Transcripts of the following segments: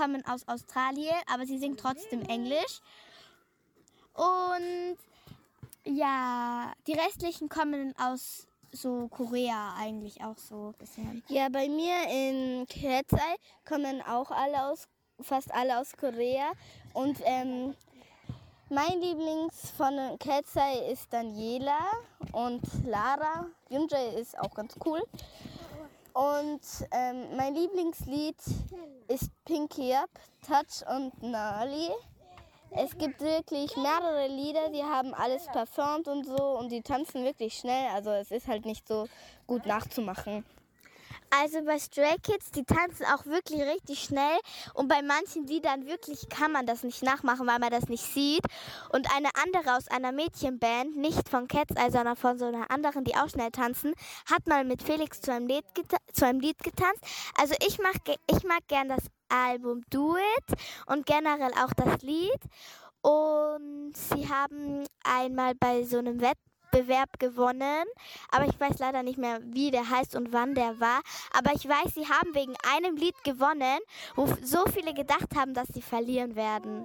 kommen aus Australien, aber sie singt trotzdem Englisch. Und ja, die restlichen kommen aus so Korea eigentlich auch so ein bisschen. Ja, bei mir in Cat's Eye kommen auch fast alle aus Korea. Und mein Lieblings von Cat's Eye ist Daniela und Lara. Yunjae ist auch ganz cool. Und mein Lieblingslied ist Pinky Up, Touch und Nali. Es gibt wirklich mehrere Lieder, die haben alles performt und so und die tanzen wirklich schnell. Also es ist halt nicht so gut nachzumachen. Also bei Stray Kids, die tanzen auch wirklich richtig schnell und bei manchen Liedern wirklich kann man das nicht nachmachen, weil man das nicht sieht. Und eine andere aus einer Mädchenband, nicht von Cat's Eye, sondern von so einer anderen, die auch schnell tanzen, hat mal mit Felix zu einem Lied getanzt. Also ich mag gern das Album Do It und generell auch das Lied. Und sie haben einmal bei so einem Wettbewerb gewonnen, aber ich weiß leider nicht mehr, wie der heißt und wann der war. Aber ich weiß, sie haben wegen einem Lied gewonnen, wo so viele gedacht haben, dass sie verlieren werden.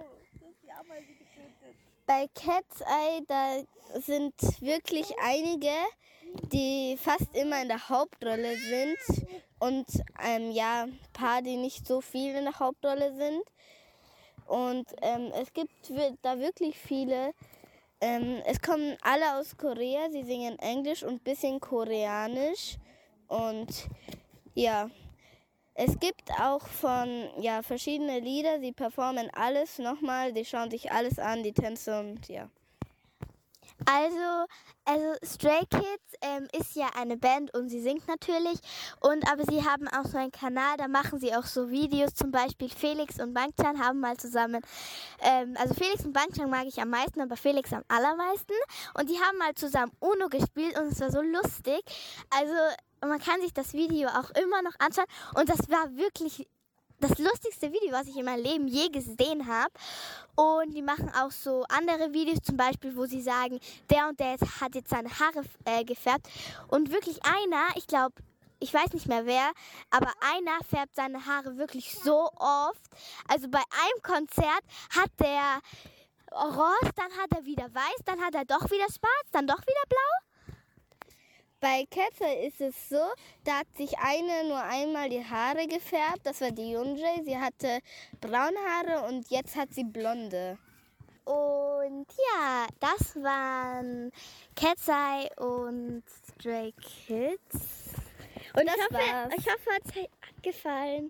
Bei Cat's Eye, da sind wirklich einige, die fast immer in der Hauptrolle sind und ein paar, die nicht so viel in der Hauptrolle sind. Und es gibt da wirklich viele. Es kommen alle aus Korea, sie singen Englisch und ein bisschen Koreanisch. Und ja, es gibt auch verschiedene Lieder, sie performen alles nochmal, die schauen sich alles an, die Tänze und ja. Also Stray Kids ist ja eine Band und sie singt natürlich. Aber sie haben auch so einen Kanal, da machen sie auch so Videos. Zum Beispiel Felix und Bangchan haben mal zusammen, also Felix und Bangchan mag ich am meisten, aber Felix am allermeisten. Und die haben mal zusammen Uno gespielt und es war so lustig. Also man kann sich das Video auch immer noch anschauen. Und das war wirklich das lustigste Video, was ich in meinem Leben je gesehen habe. Und die machen auch so andere Videos, zum Beispiel, wo sie sagen, der und der hat jetzt seine Haare gefärbt. Und wirklich einer, ich weiß nicht mehr wer, aber einer färbt seine Haare wirklich so oft. Also bei einem Konzert hat der orange, dann hat er wieder weiß, dann hat er doch wieder schwarz, dann doch wieder blau. Bei Cat's Eye ist es so, da hat sich eine nur einmal die Haare gefärbt, das war die Yunjae. Sie hatte braune Haare und jetzt hat sie blonde. Und ja, das waren Cat's Eye und Stray Kids. Und ich hoffe, es hat gefallen.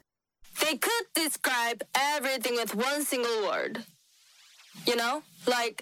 They could describe everything with one single word. You know, like